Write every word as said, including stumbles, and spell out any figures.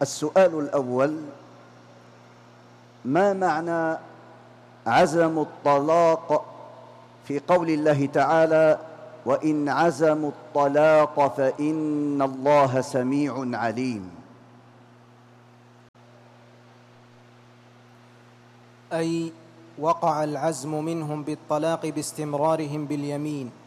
السؤال الأول: ما معنى عزموا الطلاق في قول الله تعالى: وإن عزموا الطلاق فإن الله سميع عليم؟ أي وقع العزم منهم بالطلاق باستمرارهم باليمين،